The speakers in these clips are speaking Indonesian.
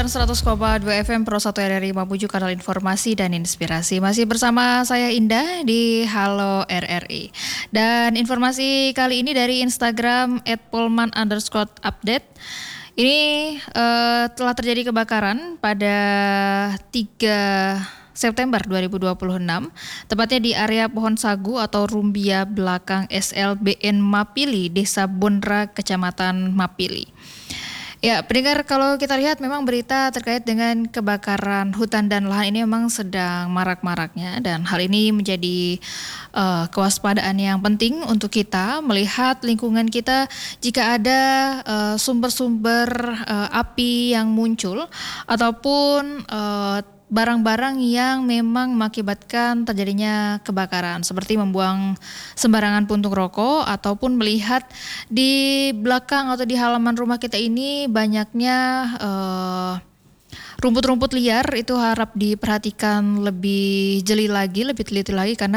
100,2 FM Pro 1 RRI Mamuju, kanal informasi dan inspirasi. Masih bersama saya Indah di Halo RRI. Dan informasi kali ini dari Instagram @polman_update. Ini telah terjadi kebakaran pada 3 September 2026, tepatnya di area pohon sagu atau rumbia belakang SLBN Mapili, Desa Bondra, Kecamatan Mapili. Ya, pendengar, kalau kita lihat memang berita terkait dengan kebakaran hutan dan lahan ini memang sedang marak-maraknya, dan hal ini menjadi kewaspadaan yang penting untuk kita melihat lingkungan kita jika ada sumber-sumber api yang muncul ataupun barang-barang yang memang mengakibatkan terjadinya kebakaran, seperti membuang sembarangan puntung rokok ataupun melihat di belakang atau di halaman rumah kita ini banyaknya rumput-rumput liar. Itu harap diperhatikan lebih jeli lagi, lebih teliti lagi, karena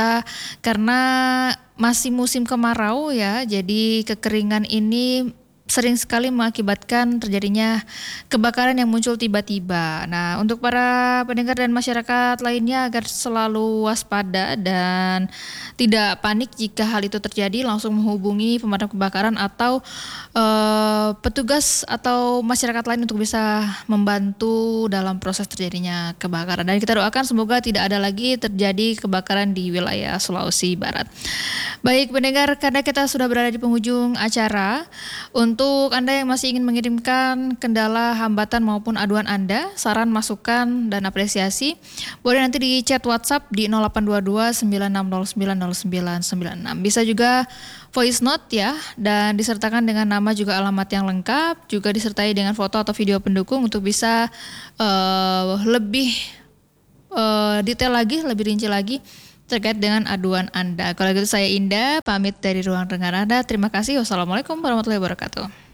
masih musim kemarau ya, jadi kekeringan ini sering sekali mengakibatkan terjadinya kebakaran yang muncul tiba-tiba. Nah, untuk para pendengar dan masyarakat lainnya agar selalu waspada dan tidak panik jika hal itu terjadi, langsung menghubungi pemadam kebakaran atau petugas atau masyarakat lain untuk bisa membantu dalam proses terjadinya kebakaran. Dan kita doakan semoga tidak ada lagi terjadi kebakaran di wilayah Sulawesi Barat. Baik pendengar, karena kita sudah berada di penghujung acara, untuk Anda yang masih ingin mengirimkan kendala, hambatan maupun aduan Anda, saran, masukan, dan apresiasi, boleh nanti di chat WhatsApp di 0822 96090996. Bisa juga voice note ya, dan disertakan dengan nama juga alamat yang lengkap, juga disertai dengan foto atau video pendukung untuk bisa lebih detail lagi, lebih rinci lagi terkait dengan aduan Anda. Kalau gitu saya Indah, pamit dari ruang dengar Anda. Terima kasih. Wassalamualaikum warahmatullahi wabarakatuh.